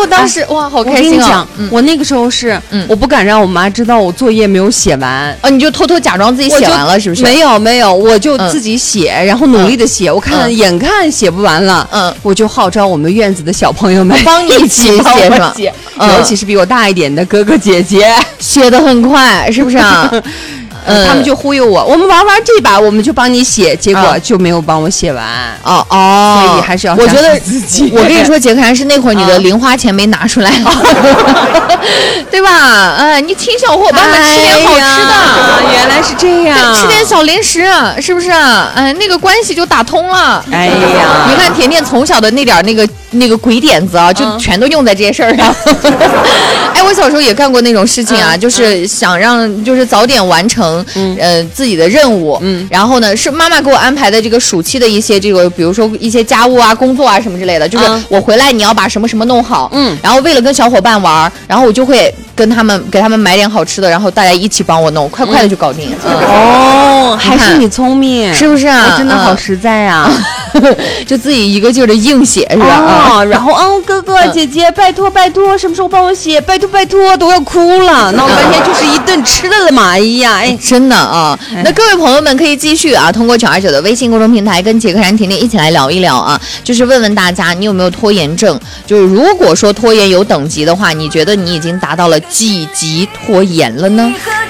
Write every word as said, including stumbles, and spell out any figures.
我当时、啊、哇，好开心啊！我跟你讲， 嗯、我那个时候是，嗯，我不敢让我妈知道我作业没有写完啊，你就偷偷假装自己写完了，是不是？ 没有没有，我就自己写，嗯、然后努力的写。嗯、我看、嗯、眼看写不完了，嗯，我就号召我们院子的小朋友们帮你一起写，是吧？ 嗯、尤其是比我大一点的哥哥姐姐， 写得很快，是不是啊？ 嗯，他们就忽悠我，我们玩玩这把，我们就帮你写，结果就没有帮我写完。 哦哦， 所以还是要我觉得自己。 我跟你说，杰克还是那会儿你的零花钱没拿出来，哦、对吧？哎，你请小伙伴们吃点好吃的， 哎、原来是这样， 吃点小零食，是不是？哎，那个关系就打通了。 哎呀， 你看甜甜从小的那点那个那个鬼点子啊，就全都用在这些事儿上。哎，我小时候也干过那种事情啊，嗯、就是想让就是早点完成。嗯，呃，自己的任务，嗯，然后呢，是妈妈给我安排的这个暑期的一些这个，比如说一些家务啊、工作啊什么之类的，就是我回来你要把什么什么弄好，嗯，然后为了跟小伙伴玩，然后我就会跟他们给他们买点好吃的，然后大家一起帮我弄，快快的就搞定。 嗯、哦，还是你聪明， 是不是啊？ 真的好实在啊！ 就自己一个劲儿的硬写是吧？ 哦，然后嗯，哥哥姐姐，拜托拜托，什么时候帮我写？拜托拜托，都要哭了。闹半天就是一顿吃的了嘛！哎呀，哎， 真的啊。那各位朋友们可以继续啊，通过九二九的微信公众平台跟杰克然甜甜一起来聊一聊啊，就是问问大家你有没有拖延症？就是如果说拖延有等级的话，你觉得你已经达到了几级拖延了呢？